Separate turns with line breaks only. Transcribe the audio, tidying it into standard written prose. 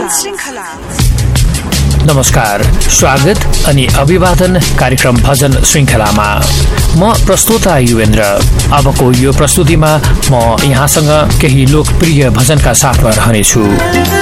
नमस्कार, स्वागत अनि अभिवादन कार्यक्रम भजन श्रृंखलामा। म प्रस्तोता युवेन्द्र। अबको यो प्रस्तुतिमा म यहाँसँग केही लोकप्रिय भजनका साथमा रहनेछु।